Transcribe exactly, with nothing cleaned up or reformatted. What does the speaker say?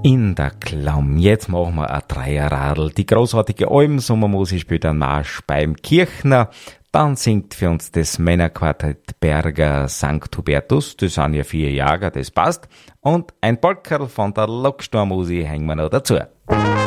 In der Klamm. Jetzt machen wir ein Dreierradl. Die großartige Alben-Sommermusik spielt einen Marsch beim Kirchner. Dann singt für uns das Männerquartett Berger Sankt Hubertus. Das sind ja vier Jäger, das passt. Und ein Polkerl von der Lockstorm-Musik hängen wir noch dazu.